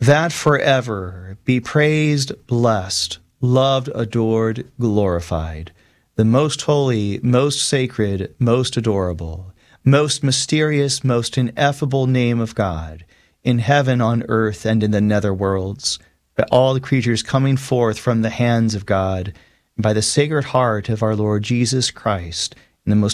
that forever be praised, blessed, loved, adored, glorified, the most holy, most sacred, most adorable, most mysterious, most ineffable name of God, in heaven, on earth, and in the nether worlds, by all the creatures coming forth from the hands of God, by the Sacred Heart of our Lord Jesus Christ, in the most